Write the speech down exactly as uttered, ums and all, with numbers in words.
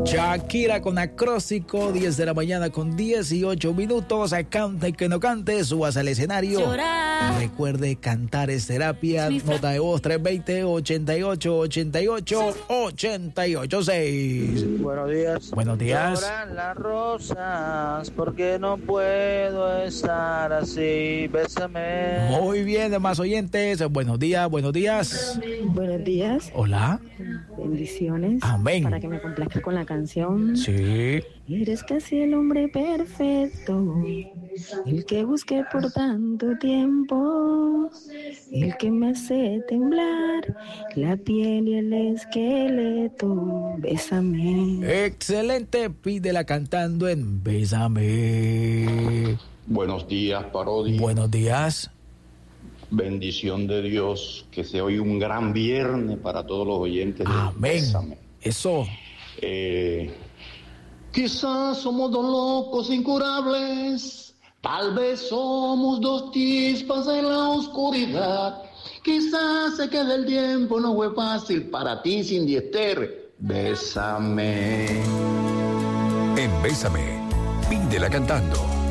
Shakira con Acróstico, diez de la mañana con dieciocho minutos. Cante que no cante, subas al escenario. Llorar. Recuerde, cantar es terapia. Nota de voz tres dos cero, ochenta y ocho, ochenta y ocho, ochenta y ocho seis. Buenos días. Buenos días. Lloran las rosas porque no puedo estar así. Bésame. Muy bien, demás oyentes. Buenos días, buenos días. Buenos días. Hola. Bendiciones. Amén. Para que me complazca con la canción. Sí. Eres casi el hombre perfecto, el que busqué por tanto tiempo, el que me hace temblar la piel y el esqueleto. Bésame. Excelente, pídela cantando en Bésame. Buenos días, Parodi. Buenos días. Bendición de Dios, que sea hoy un gran viernes para todos los oyentes. Amén. Bésame. Eso. Eh, quizás somos dos locos incurables, tal vez somos dos chispas en la oscuridad. Quizás se quede el tiempo, no fue fácil para ti sin Diester. Bésame. En Bésame, pídela cantando.